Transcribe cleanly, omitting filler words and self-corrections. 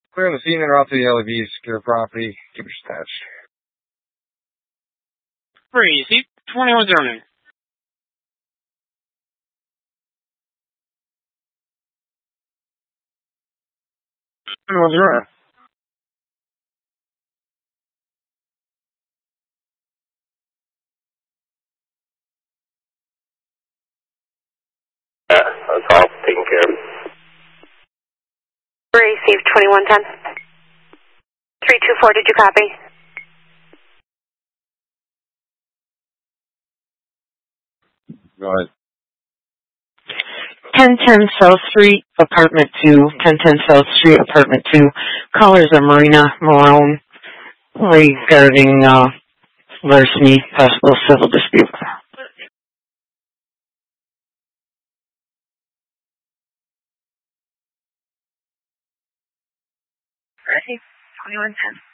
Clear the scene and route to the LEV, secure property, keep your stats. Receive 2109. What's wrong? That's all taken care of. Receive 2110. 324, did you copy? Go ahead. 1010 South Street, Apartment 2. 1010 South Street, Apartment 2. Callers are Marina Marone regarding larceny, possible civil dispute. Receive 2110.